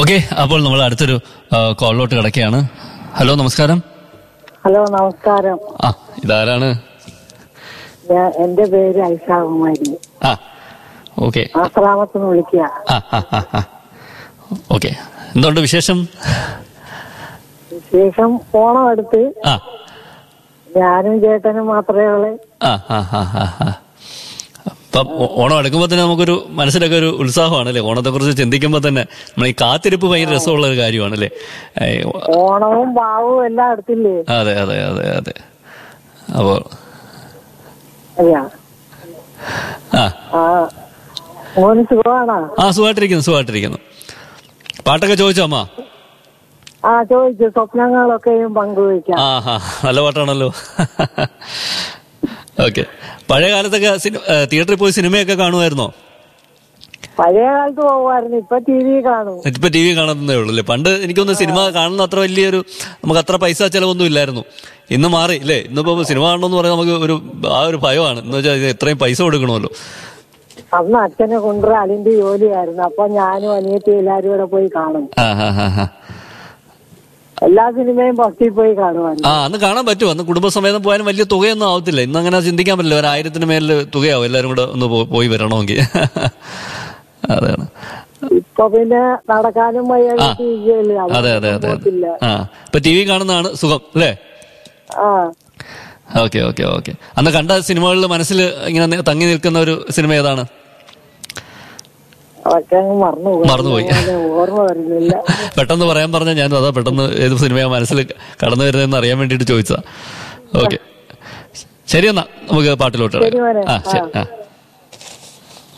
Okay, അപ്പോൾ നമ്മൾ അടുത്തൊരു കോളിലോട്ട് കിടക്കുകയാണ്. ഹലോ, നമസ്കാരം. ഹലോ, നമസ്കാരം. ഇതാരാണ്? എന്റെ പേര് ഐഷാകുമാരി. ഓക്കെ, ആശ്രാമത്തിന് വിളിക്കുക. ഓക്കെ, എന്തുകൊണ്ട് വിശേഷം? വിശേഷം ഓണം അടുത്ത് ഞാനും ചേട്ടനും മാത്രമേ ഉള്ളൂ. അപ്പം ഓണം അടുക്കുമ്പോൾ തന്നെ നമുക്കൊരു മനസ്സിലൊക്കെ ഒരു ഉത്സാഹമാണല്ലേ? ഓണത്തെ കുറിച്ച് ചിന്തിക്കുമ്പോൾ തന്നെ നമ്മൾ ഈ കാത്തിരിപ്പ് ഭയങ്കര രസമുള്ള ഒരു കാര്യമാണല്ലേ? ഓണവും ഭാവവും എല്ലാം അടുത്തില്ലേ? അതെ അതെ അതെ അതെ. അപ്പോൾ മോന് സുഖമാണോ? സുഖമായിട്ടിരിക്കുന്നു. പാട്ടൊക്കെ ചോദിച്ചോ അമ്മ? ചോദിച്ചു. സ്വപ്നങ്ങളൊക്കെയും പങ്കുവയ്ക്കാം. നല്ല പാട്ടാണല്ലോ. ഓക്കെ, പഴയ കാലത്തൊക്കെ തിയേറ്ററിൽ പോയി സിനിമയൊക്കെ കാണുമായിരുന്നോ? പഴയ കാലത്ത് പോകുമായിരുന്നു. ഇപ്പൊ ടി വി കാണുന്നേ ഉള്ളൂ അല്ലേ? പണ്ട് എനിക്കൊന്ന് സിനിമ കാണുന്ന അത്ര വലിയൊരു നമുക്ക് അത്ര പൈസ ചെലവൊന്നും ഇല്ലായിരുന്നു. ഇന്ന് മാറി അല്ലേ? ഇന്നിപ്പോ സിനിമ കാണണമെന്ന് പറയാൻ നമുക്ക് ഒരു ഭയമാണ്. എന്ന് വെച്ചാൽ എത്രയും പൈസ കൊടുക്കണമല്ലോ. അന്ന് അച്ഛനെ കൊണ്ടുവരാൻ അതിന്റെ ജോലിയായിരുന്നു. അപ്പൊ ഞാനും അനിയത്തി എല്ലാരും കൂടെ പോയി കാണും. എല്ലാ സിനിമയും ബസ്സിൽ പോയി കാണുവായിരുന്നു. അന്ന് കാണാൻ പറ്റും. അന്ന് കുടുംബസമേതം പോയാലും വലിയ തുകയൊന്നും ആവത്തില്ല. ഇന്ന് അങ്ങനെ ചിന്തിക്കാൻ പറ്റില്ല. 1000 മേലില് തുകയാവും എല്ലാരും കൂടെ ഒന്ന് പോയി വരണമെങ്കിൽ. അതാണ്. ഇപ്പൊ പിന്നെ നടക്കാനും അതെ അതെ അതെ. ഇപ്പൊ ടി വി കാണുന്നതാണ് സുഖം അല്ലേ? Okay okay okay. അന്ന് കണ്ട സിനിമകളിൽ മനസ്സിൽ ഇങ്ങനെ തങ്ങി നിൽക്കുന്ന ഒരു സിനിമ ഏതാണ്? മറന്നുപോയി. ഓർമ്മ വരുന്നില്ല. പെട്ടെന്ന് പറയാൻ പറഞ്ഞാൽ ഞാനും അതാ പെട്ടെന്ന് ഏത് സിനിമയാ മനസ്സിൽ കടന്നു വരുന്നതെന്ന് അറിയാൻ വേണ്ടിയിട്ട് ചോദിച്ചതാ. ഓക്കെ, ശരി എന്നാ നമുക്ക് പാട്ടിലോട്ട്. ശരി.